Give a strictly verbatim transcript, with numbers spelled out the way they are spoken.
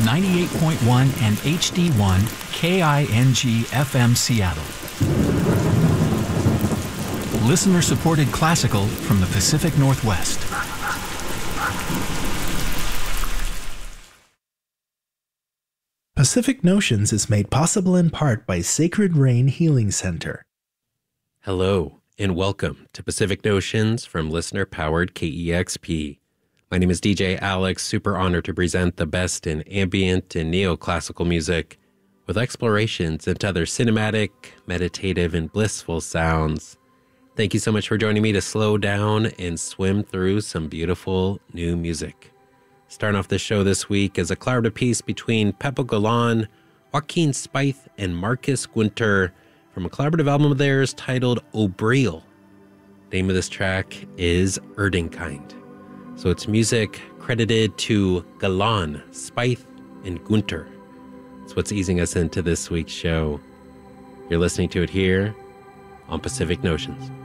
ninety-eight point one and H D one K I N G F M Seattle. Listener-supported classical from the Pacific Northwest. Pacific Notions is made possible in part by Sacred Rain Healing Center. Hello, and welcome to Pacific Notions from listener-powered K E X P. My name is D J Alex, super honored to present the best in ambient and neoclassical music with explorations into other cinematic, meditative, and blissful sounds. Thank you so much for joining me to slow down and swim through some beautiful new music. Starting off the show this week is a collaborative piece between Pepo Galan, Joaquin Speith, and Marcus Gunter from a collaborative album of theirs titled Obriel. Name of this track is Erdenkind. So it's music credited to Galan, Speith, and Gunter. That's what's easing us into this week's show. You're listening to it here on Pacific Notions.